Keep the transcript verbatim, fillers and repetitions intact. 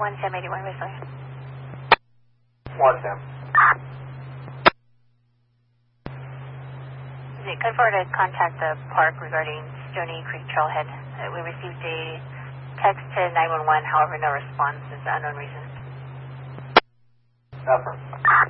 one Sam eighty-one, Whistler. one Sam. Is it good for her to contact the park regarding Stony Creek Trailhead? Uh, we received a text to nine one one, however, no response is unknown reason. Affirm.